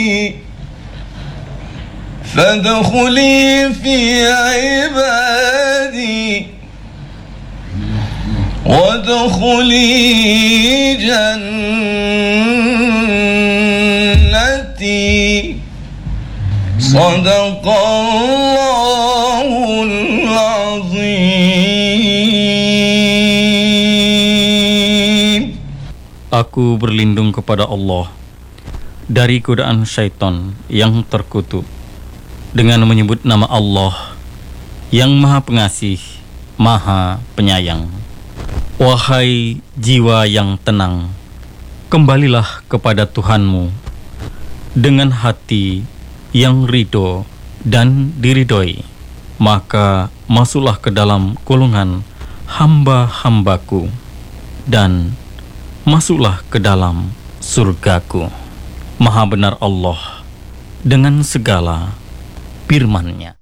فادخلي في عبادي وادخلي جنتي صدق الله العظيم. Aku berlindung kepada Allah dari godaan syaitan yang terkutuk dengan menyebut nama Allah yang Maha Pengasih, Maha Penyayang. Wahai jiwa yang tenang, kembalilah kepada Tuhanmu dengan hati yang ridho dan diridhoi, maka masuklah ke dalam golongan hamba-hambaku dan masuklah ke dalam surgaku. Maha benar Allah dengan segala firman-Nya.